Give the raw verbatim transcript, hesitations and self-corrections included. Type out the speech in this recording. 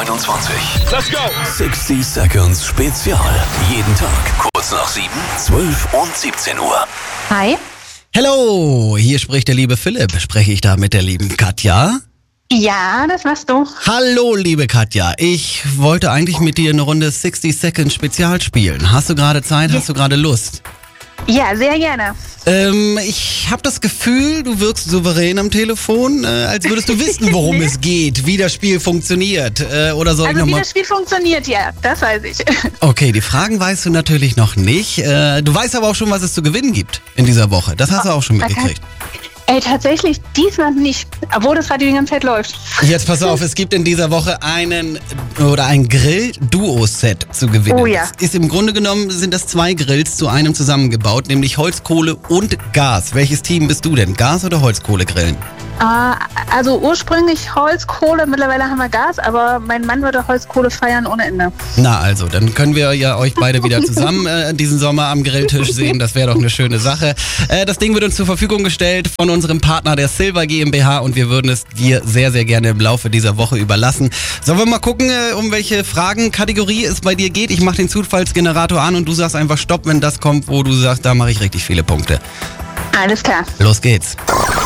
neunundzwanzig. Let's go! sechzig Seconds Spezial. Jeden Tag kurz nach sieben, zwölf und siebzehn Uhr. Hi. Hello, hier spricht der liebe Philipp. Spreche ich da mit der lieben Katja? Ja, das machst du. Hallo, liebe Katja. Ich wollte eigentlich mit dir eine Runde sechzig Seconds Spezial spielen. Hast du gerade Zeit? Ja. Hast du gerade Lust? Ja, sehr gerne. Ähm, ich habe das Gefühl, du wirkst souverän am Telefon, äh, als würdest du wissen, worum es geht, wie das Spiel funktioniert. Äh, oder soll Also ich noch wie mal... das Spiel funktioniert, ja, das weiß ich. Okay, die Fragen weißt du natürlich noch nicht. Äh, du weißt aber auch schon, was es zu gewinnen gibt in dieser Woche. Das hast du auch schon mitgekriegt. Ey, tatsächlich diesmal nicht, obwohl das Radio die ganze Zeit läuft. Jetzt pass auf, es gibt in dieser Woche einen oder ein Grill-Duo-Set zu gewinnen. Oh ja. Es ist im Grunde genommen sind das zwei Grills zu einem zusammengebaut, nämlich Holzkohle und Gas. Welches Team bist du denn? Gas oder Holzkohle grillen? Äh, also ursprünglich Holzkohle, mittlerweile haben wir Gas, aber mein Mann würde Holzkohle feiern ohne Ende. Na also, dann können wir ja euch beide wieder zusammen äh, diesen Sommer am Grilltisch sehen. Das wäre doch eine schöne Sache. Äh, das Ding wird uns zur Verfügung gestellt von unserem Partner der Silver GmbH und wir würden es dir sehr, sehr gerne im Laufe dieser Woche überlassen. Sollen wir mal gucken, äh, um welche Fragenkategorie es bei dir geht? Ich mache den Zufallsgenerator an und du sagst einfach Stopp, wenn das kommt, wo du sagst, da mache ich richtig viele Punkte. Alles klar. Los geht's.